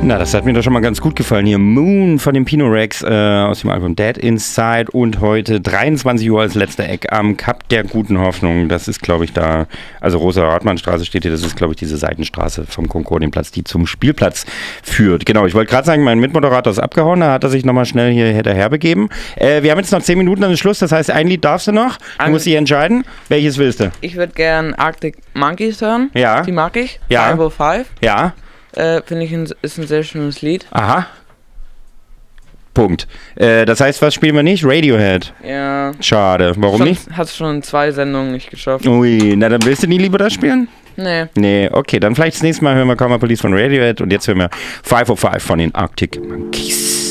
Na, das hat mir doch schon mal ganz gut gefallen. Hier Moon von dem Pino Rex aus dem Album Dead Inside und heute 23 Uhr als letzter Eck am Kap der Guten Hoffnung. Das ist, glaube ich, da, also Rosa-Hartmann-Straße steht hier, das ist, glaube ich, diese Seitenstraße vom Konkordienplatz, die zum Spielplatz führt. Genau, ich wollte gerade sagen, mein Mitmoderator ist abgehauen, da hat er sich nochmal schnell hier hinterher begeben. Wir haben jetzt noch 10 Minuten an den Schluss, das heißt, ein Lied darfst du noch. Du musst dich entscheiden. Welches willst du? Ich würde gern Arctic Monkeys hören. Ja. Die mag ich. Ja. 505. Ja. Finde ich, ist ein sehr schönes Lied. Aha. Punkt. Das heißt, was spielen wir nicht? Radiohead. Ja. Schade. Warum nicht? Hat es schon in 2 Sendungen nicht geschafft. Ui, na dann willst du nie lieber das spielen? Nee. Nee, okay, dann vielleicht das nächste Mal hören wir Karma Police von Radiohead und jetzt hören wir 505 von den Arctic Monkeys.